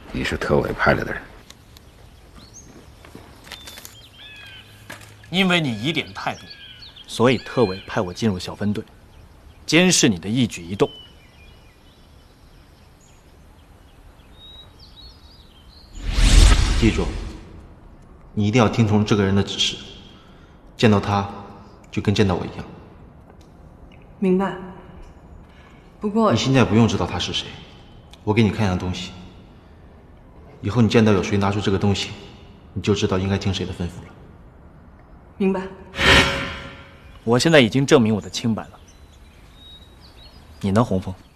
你是特委派来的人。 因为你疑点太多，所以特委派我进入小分队，监视你的一举一动。 记住，你一定要听从这个人的指示，见到他就跟见到我一样。 明白。不过你现在不用知道他是谁，我给你看样东西。以后你见到有谁拿出这个东西，你就知道应该听谁的吩咐了。 明白。 我现在已经证明我的清白了。你呢，洪峰？